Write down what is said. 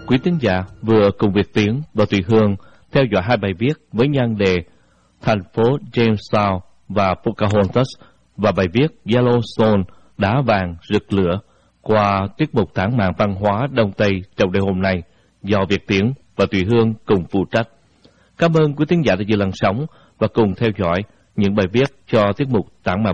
Quý tín giả vừa cùng Việt Tiến và Tùy Hương theo dõi hai bài viết với nhan đề Thành phố Jamestown và Pocahontas và bài viết Yellowstone, đá vàng rực lửa qua tiết mục tản mạn văn hóa Đông Tây trong đêm hôm nay do Việt Tiến và Tùy Hương cùng phụ trách. Cảm ơn quý tín giả đã giữ làn sóng và cùng theo dõi những bài viết cho tiết mục tản mạn